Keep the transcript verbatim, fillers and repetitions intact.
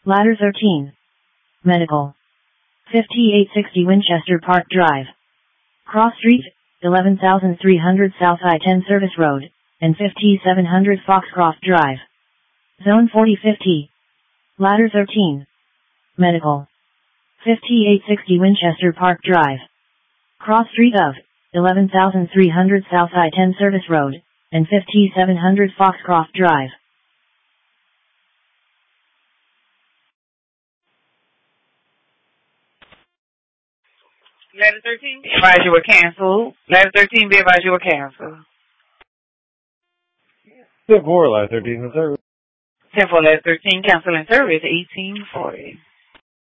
Ladder thirteen. Medical. fifty-eight sixty Winchester Park Drive. Cross Street, eleven thousand three hundred South I ten Service Road, and fifty-seven hundred Foxcroft Drive. Zone forty fifty. Ladder thirteen. Medical. fifty-eight sixty Winchester Park Drive. Cross Street of, eleven thousand three hundred South I ten Service Road, and fifty-seven hundred Foxcroft Drive. Ladder thirteen, be advised you were canceled. Ladder thirteen, be advised you were canceled. ten four, Ladder thirteen, in service. ten four, Ladder thirteen, canceling service, eighteen forty.